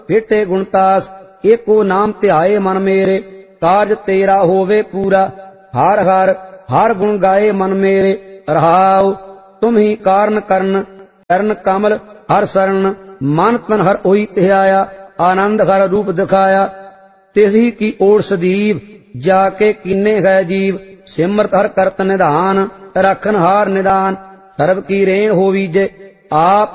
भेटे गुणतास। एको नाम ध्याए मन मेरे, कारज तेरा होवे पूरा। हर हर हर गुण गाए मन मेरे, रहाउ तुम ही कारण करन। चरण कमल हर शरण, मन तन हर ओई ध्याया। आनंद हर रूप दिखाया, तिसी की ओर सदीव। जाके कीने है जीव, सिमरत हर करत निधान। रखन हार निदान, सर्व की रेण होवीजे आप।